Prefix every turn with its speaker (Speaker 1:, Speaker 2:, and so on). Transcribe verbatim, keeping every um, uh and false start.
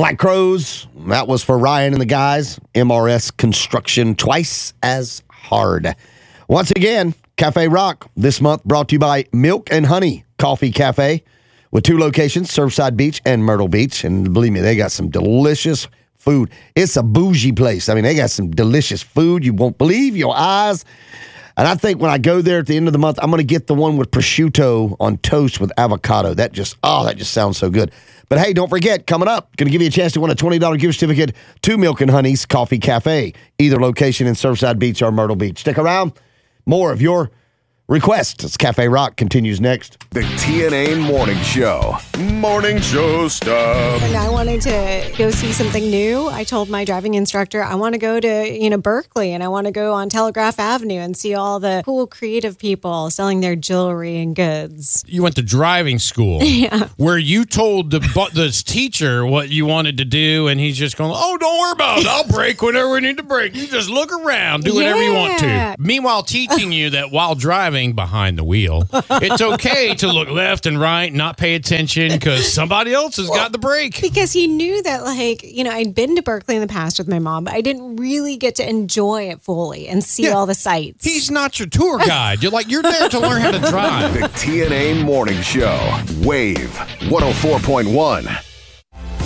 Speaker 1: Black Crows, that was for Ryan and the guys. M R S Construction, twice as hard. Once again, Cafe Rock this month brought to you by Milk and Honey Coffee Cafe with two locations, Surfside Beach and Myrtle Beach. And believe me, they got some delicious food. It's a bougie place. I mean, they got some delicious food. You won't believe your eyes. And I think when I go there at the end of the month, I'm going to get the one with prosciutto on toast with avocado. That just, oh, that just sounds so good. But hey, don't forget, coming up, going to give you a chance to win a twenty dollars gift certificate to Milk and Honey's Coffee Cafe, either location in Surfside Beach or Myrtle Beach. Stick around. More of your requests. It's Cafe Rock continues next.
Speaker 2: The T N A Morning Show. Morning show stuff.
Speaker 3: And I wanted to go see something new. I told my driving instructor I want to go to, you know, Berkeley, and I want to go on Telegraph Avenue and see all the cool creative people selling their jewelry and goods.
Speaker 4: You went to driving school,
Speaker 3: Yeah.
Speaker 4: where you told the bu- this teacher what you wanted to do, and he's just going, "Oh, don't worry about it. I'll brake whenever we need to brake. You just look around, do whatever you want
Speaker 3: Yeah.
Speaker 4: to." Meanwhile, teaching you that while driving behind the wheel, it's okay to look left and right, not pay attention because somebody else has got the brake.
Speaker 3: Because he knew that, like, you know, I'd been to Berkeley in the past with my mom, but I didn't really get to enjoy it fully and see
Speaker 4: Yeah.
Speaker 3: all the sights.
Speaker 4: He's not your tour guide. You're like, you're there to learn how to drive.
Speaker 2: The T N A Morning Show. Wave one oh four point one.